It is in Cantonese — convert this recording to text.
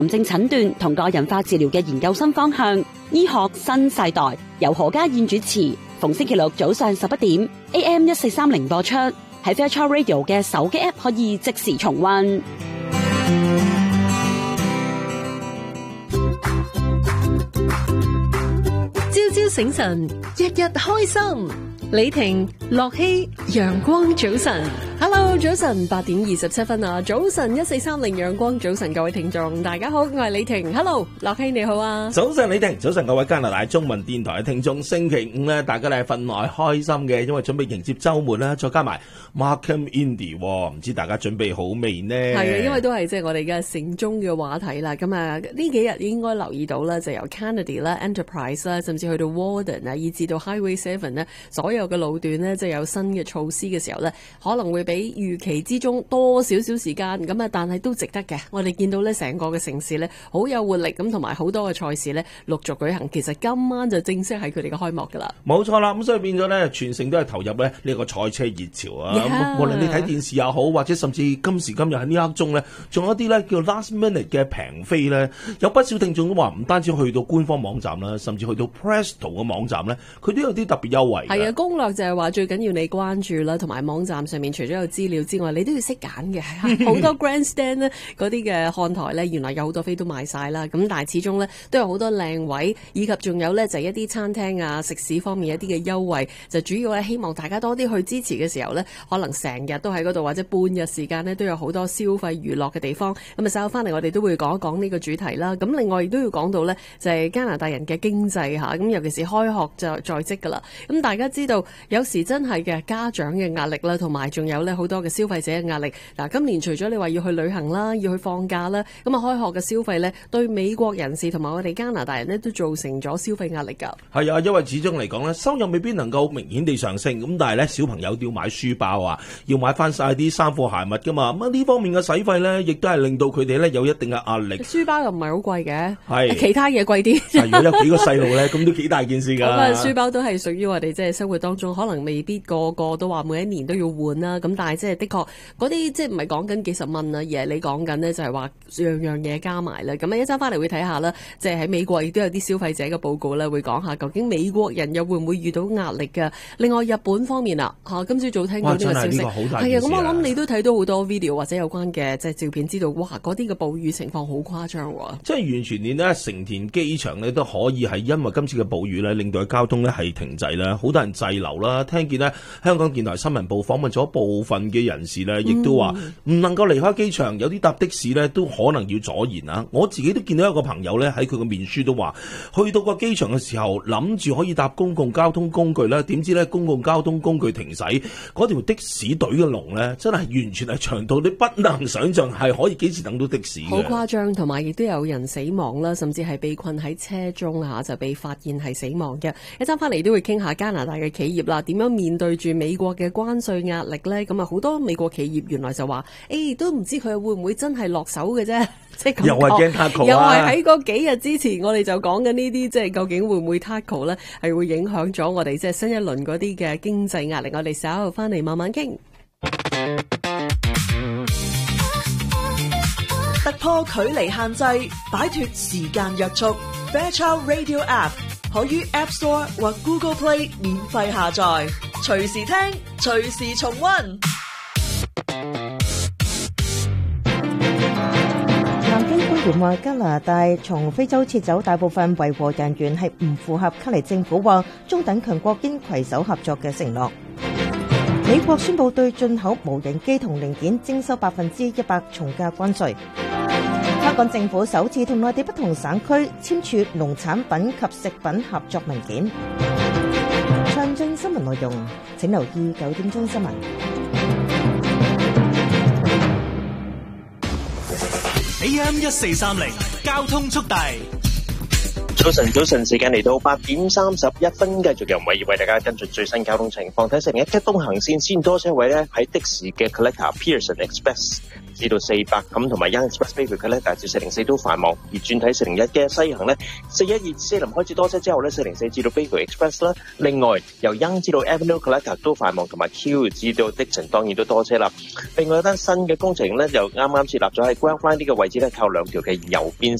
癌症診斷同個人化治療嘅研究新方向，醫學新世代，由何家燕主持，逢星期六早上11點 AM 1430播出，喺 Virtual Radio 嘅手機 App 可以即時重溫。 朝朝醒神，日日開心。李婷、樂希，陽光早晨。Hello， 早晨8點27分啊！早晨1430陽光早晨，各位聽眾大家好，我係李婷。Hello， 樂希你好啊！ 早晨李婷，早晨各位加拿大中文電台嘅聽眾。星期五咧，大家咧分外開心嘅，因為準備迎接週末啦，再加埋 Markham Indie， 唔知大家準備好未呢？係啊，因為都係即係我哋嘅城中嘅話題啦。咁啊，呢幾日應該留意到啦，就由 Kennedy 啦、Enterprise 啦，甚至去到 Warden 啊，以至到 Highway 7咧，所有嘅路段呢，即係有新嘅措施嘅時候呢，可能會比預期之中多少少時間咁啊，但係都值得嘅。我哋見到呢成個嘅城市呢，好有活力咁，同埋好多嘅賽事呢陸續舉行。其實今晚就正式係佢哋嘅開幕噶啦。 冇錯啦，咁所以變咗呢，全城都係投入呢呢個賽車熱潮啊！ Yeah. 無論你睇電視又好，或者甚至今時今日喺呢刻鐘呢，仲有一啲呢叫 last minute 嘅平飛呢，有不少聽眾都話唔單止去到官方網站啦，甚至去到 Presto 嘅網站呢，佢都有啲特別優惠。 係啊，攻略就係話最緊要你關注啦，同埋網站上面除咗有資料之外，你都要識揀嘅。好多 grandstand 呢，嗰啲嘅看台呢，原來有好多飛都賣晒啦。咁但係始終呢，都有好多靚位，以及仲有呢，就係一啲餐廳啊、食肆方面一啲嘅優惠，就主要呢，希望大家多啲去支持嘅時候呢，可能成日都喺嗰度，或者半日時間呢，都有好多消費娛樂嘅地方。咁啊，稍後翻嚟我哋都會講一講呢個主題啦。咁另外亦都要講到呢，就係加拿大人嘅經濟嚇，咁尤其是開學就在即噶啦。咁大家知道有時真係嘅家長嘅壓力啦，同埋仲有呢好多嘅消費者嘅壓力。嗱，今年除咗你話要去旅行啦，要去放假啦，咁啊開學嘅消費呢，對美國人士同埋我哋加拿大人呢，都造成咗消費壓力㗎。 係啊，因為始終嚟講呢，收入未必能夠明顯地上升，咁但係呢，小朋友都要買書包啊，要買翻晒啲衫褲鞋襪㗎嘛，咁呢方面嘅使費呢，亦都係令到佢哋呢有一定嘅壓力。 書包又唔係好貴嘅， 係其他嘢貴啲。 如果有幾個細路呢，咁都幾大件事㗎。 咁啊，書包都係屬於我哋即係生活當中，可能未必個個都話每一年都要換啦。咁但係即係的確嗰啲即係唔係講緊幾十蚊啊，而係你講緊呢，就係話樣樣嘢加埋啦。咁啊一陣翻嚟會睇下啦，即係喺美國亦都有啲消費者嘅報告啦，會講下究竟美國人又會唔會遇到壓力㗎。另外日本方面啊，今朝早聽到呢個消息，係啊，咁我諗你都睇到好多 video 或者有關嘅即係照片，知道哇嗰啲嘅暴雨情況好誇張喎。 即係完全連呢成田機場呢都可以係因為今次嘅暴雨呢，令到交通呢係停滯啦，好多人滯留啦。聽見呢香港電台新聞部訪問咗部分嘅人士呢，亦都話唔能夠離開機場，有啲搭的士呢都可能要阻延啊。我自己都見到一個朋友呢，喺佢個面書都話，去到個機場嘅時候諗住可以搭公共交通工具啦，點知呢公共交通工具停駛，嗰條的士隊嘅龍呢，真係完全係長到你不能想象係可以幾時等到的士嘅。 好誇張，同埋亦都有人死亡啦，甚至係被困喺車中就被發現係死亡嘅。一陣翻嚟都會傾下加拿大嘅企業啦，點樣面對住美國嘅關稅壓力呢？咁啊，好多美國企業原來就話，都唔知佢會唔會真係落手嘅啫，即係又係驚 tackle 又係喺嗰幾日之前，我哋就講緊呢啲，即係究竟會唔會 tackle 呢？係會影響咗我哋即係新一輪嗰啲嘅經濟壓力。我哋稍後翻嚟慢慢傾。 突破距離限制，擺脫時間約束。Fairchild Radio App 可於 App Store 或 Google Play 免費下載，隨時聽，隨時重溫。 南京官員話，加拿大從非洲撤走大部分維和人員係唔符合卡尼政府話中等強國應攜手合作嘅承諾。美國宣布對進口無人機同零件徵收100%從價關稅。香港政府首次同內地不同省區簽署農產品及食品合作文件。詳盡新聞內容，請留意9點鐘新聞。 AM 1430交通速遞。 早晨，時間嚟到8點31分，繼續由偉業為大家跟進最新交通情況。睇成日東行線先多車位咧，喺的士嘅 Collector Pearson Express 至到400咁，同埋 Young Express Bayview 咧，大致404都繁忙。而轉睇401嘅西行咧，412四林開始多車之後咧，404至到 Bayview Express 啦。另外由 Young 至到 Avenue Collector 都繁忙，同埋 Q 至到 Dixon 當然都多車啦。另外一單新嘅工程咧，就啱啱設立咗喺 Ground Line 呢個位置咧，靠兩條嘅右邊